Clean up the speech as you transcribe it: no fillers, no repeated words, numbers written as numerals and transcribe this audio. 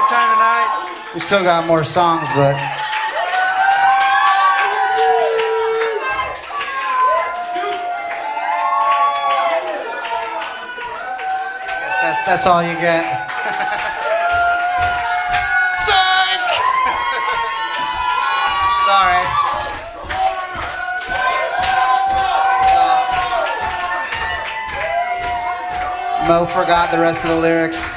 good time tonight. We still got more songs, but that's all you get. Psych! Sorry. Mo forgot the rest of the lyrics.